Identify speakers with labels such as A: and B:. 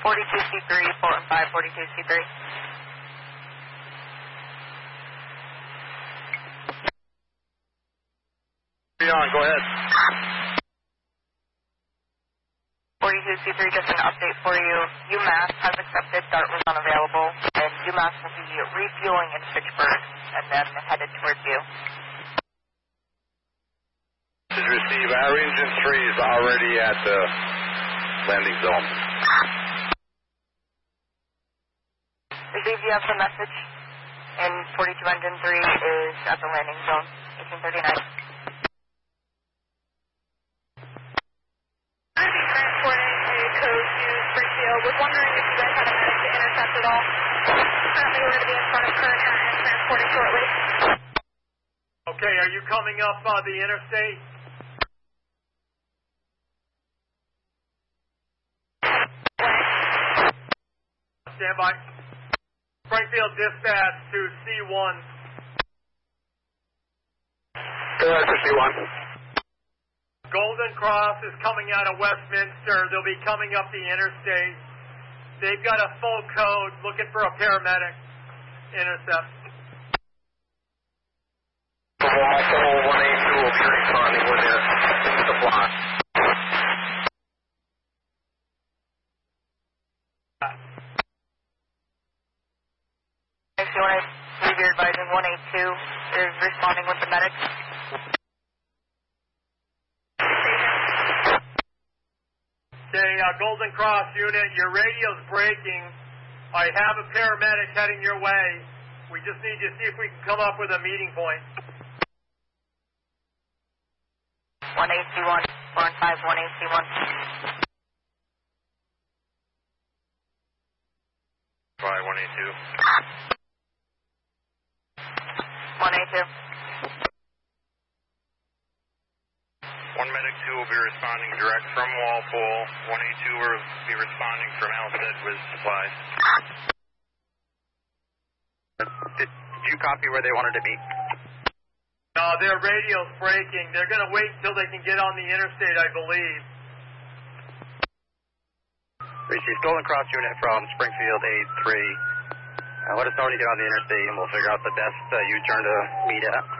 A: 42C3, 4 and 5, 42C3.
B: Beyond, go ahead.
A: 42C3, just an update for you. UMass has accepted, Dart was unavailable, and UMass will be refueling in Fitchburg and then headed towards you.
B: Did you receive? Our engine 3 is already at the landing zone.
A: Received, you have the message, and 42 engine 3 is at the landing zone, 1839.
C: Transporting a code to Springfield. Was wondering if you guys had a medic to intercept at all. Currently we're going to be in front of Kern and transporting shortly.
D: Okay, are you coming up the interstate? Stand by. Springfield dispatch to C1.
B: Go ahead for C1.
D: Golden Cross is coming out of Westminster. They'll be coming up the interstate. They've got a full code looking for a paramedic. Intercept.
B: Also, 182 will be responding with the block.
A: If you want to leave your advising 182 is responding with the medics.
D: Okay, Golden Cross unit, your radio's breaking. I have a paramedic heading your way. We just need to see if we can come up with a meeting point.
A: 1821, 4 and 5, 1821.
B: Try 182.
A: 182.
B: One medic 2 will be responding direct from Walpole. 182 will be responding from Alstead with supplies. Did you copy where they wanted to meet?
D: Their radio's breaking. They're going to wait until they can get on the interstate, I believe.
E: Received Golden Cross unit from Springfield 83. Let us know when you get on the interstate and we'll figure out the best U-turn to meet at.